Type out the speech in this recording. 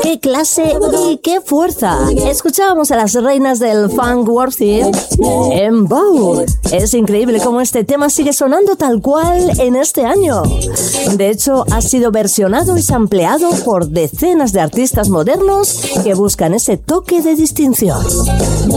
qué clase y qué fuerza. Escuchábamos a las reinas del funk worthy en Vogue. Es increíble cómo este tema sigue sonando tal cual en este año. De hecho, ha sido versionado y sampleado por decenas de artistas modernos que buscan ese toque de distinción.